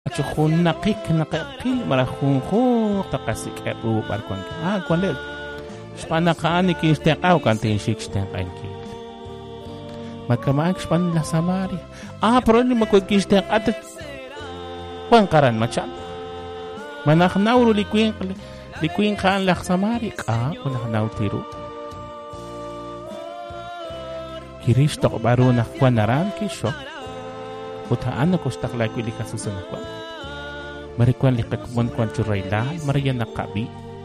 Chujun nakil marajun taqasik ebu barkwan. ¿Cuál es? Spanakani kiste au kantin shiksten kanki. Makamak span la Samaria. Pero ni makikiste at Juan karan macam. Manaknauru likuin kan la Samaria. Manaknau tiru. Kiristo baru nak Juan naran kisho. Utaan ko stak like wili kasusan ko. Marikwan likakmon kwan churayla, mariyan nakabi.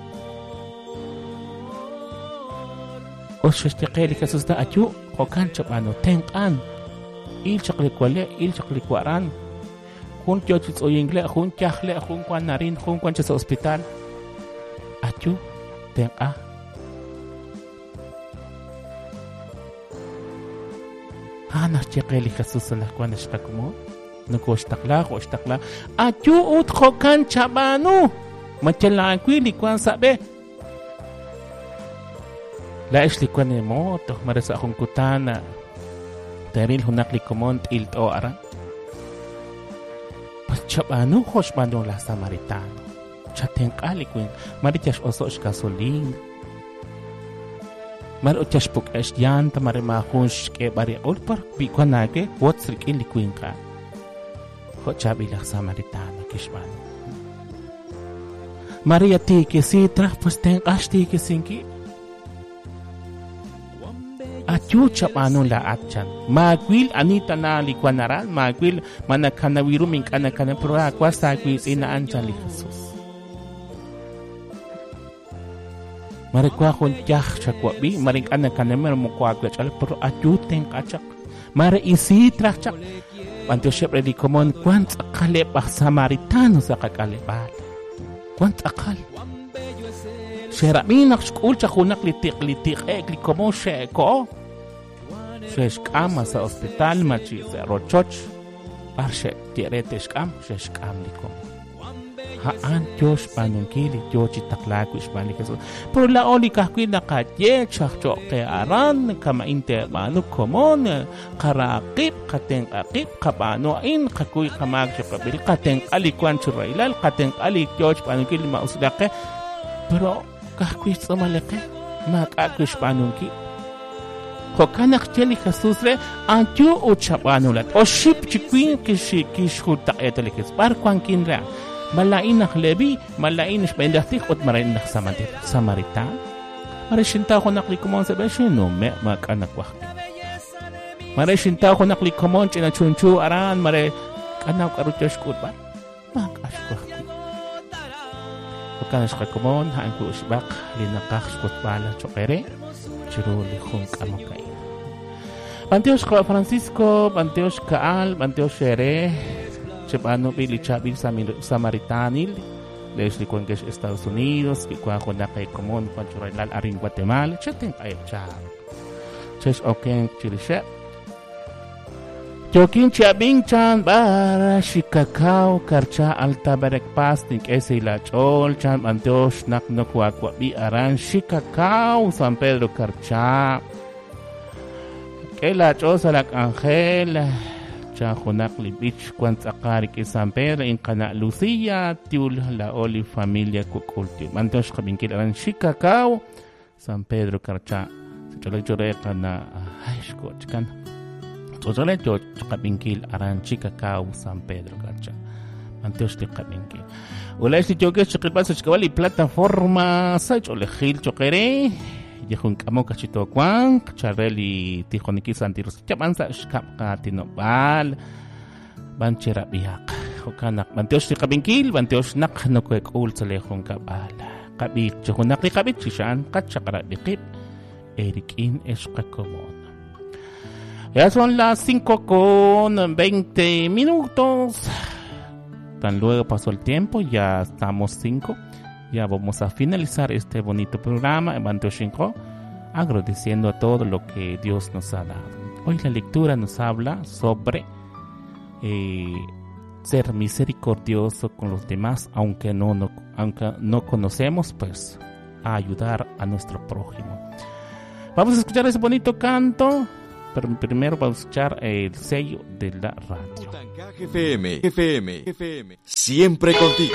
O shashtiqe likasusta atyu, kokan chapano, tenkan. Il chaklikwale, il chaklikwaran. Kung tiyotits o yingle, kung kyakle, kung kwan narin, kung kwan sa ospital. Atyu, tenka. Nashtiqe likasusan kwan nashkakmo. Nukostakla. Atyu ut kokan chabano. Machalan kwili kwan sabe. La ishli kwan mo to marasa akong kutana. Teril hunakli komont ilto ara. Chabano hoshbano la Samaritano. Chateng kali kwin. Maritas ososh gasolin. Mar utyash puk ashyan tamare mahunsh ke bari olpar bikwan nage wotsrik ili kwin ka. Chabi la Samaritano kishman. Maria tiki sitra pues ten ashtiki sinki. Atyu chapano la atchan. Magwil anita na likwanaran. Magwil manakanawiru minkana pero akwasta kwis ina anchan li Jesus. Marikwa kun tiyak chakwabi. Marinkana kanamer mukwagwachal pero atyu ten kachak. Mari isitra chak. Panto siempre di komon kwant akale pa Samaritano sa kakalebal. Kwant akal. Sheraminak skul chakunak litik li komon sheko. Sheshkama sa hospital machi sa rochoch. Parshe tirete shkam sheshkam li komon. Haan Diyos panungkili Diyos itaklako isbalik Jesus. Pero laoli kahkwil na katye chakchok kay aran kamainte mano komon karakip kateng akip kabano in kakuy kamagyo kabil kateng alikwan churailal kateng alik Diyos panungkili mauslake. Pero kahkwil sa malaki makakwis panungkili. Kokanak tiyali kasusre ang tiyo o chapanulat o ship chikwin kishkutak etolikis parkwang kinra. Malain na lebi, malain na spendahtik at marain na Samaritan. Marishinta ko naklikumon sa besyo, no, makanak wakil. Marishinta ko naklikumon, chinachunchu, aran, kanak arutyash ko ba? Makash wakil. Pagkanas kakumon, haan ko usbak, linakaks ko pala chokere, chiruli kong kamakay. Panteos ka Francisco, panteos ka Al, panteos Shere, Chepano pili chabil Samaritanil, lesli kung kes Estados Unidos, kikwa ko na kay komon kung churailal aring Guatemala, cheteng ay chab. Ches okeng chilishe. Jokin chabing chan bara shikakaw karcha alta barek pasting ese la chol chan anteos nak no kwa bi aran shikakaw San Pedro karcha. Que la chol salak Angel Chajonak Libich Quant Akari que San Pedro en Cana Lucía Tiul la Oli familia Kukulti Mantos Kabinkilan Shikakao San Pedro Karcha Chole Chore Kana Aishkochkan Chole Kabinkil Aran Shikakao San Pedro Karcha Mantos de Kabinkil Ula este choque Chokipasa Chikawali plataforma Sachole Gil Chokere Yehun kamo kachito kwang chareli tijoniki santiros chapansa shkapka tinobal banchera biak hokanak banteos kabinkil banteos nak no kwek ul salehon kabal kabik chohunak li kabik chishan kachakara bikip erikin escakomon. Ya son las 5:20 minutos. Tan luego pasó el tiempo, ya estamos 5. Ya vamos a finalizar este bonito programa en Banto Shinko, agradeciendo a todo lo que Dios nos ha dado. Hoy la lectura nos habla sobre ser misericordioso con los demás, aunque no conocemos, pues a ayudar a nuestro prójimo. Vamos a escuchar ese bonito canto pero primero vamos a escuchar el sello de la radio. FM, siempre contigo.